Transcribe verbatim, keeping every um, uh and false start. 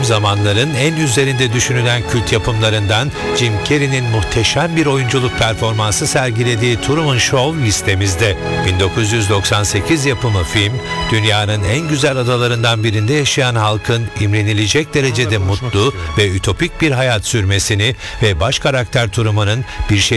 zamanların en üzerinde düşünülen kült yapımlarından Jim Carrey'nin muhteşem bir oyunculuk performansı sergilediği Truman Show listemizde. bin dokuz yüz doksan sekiz yapımı film, dünyanın en güzel adalarından birinde yaşayan halkın imrenilecek derecede mutlu ve ütopik bir hayat sürmesini ve baş karakter Truman'ın bir şey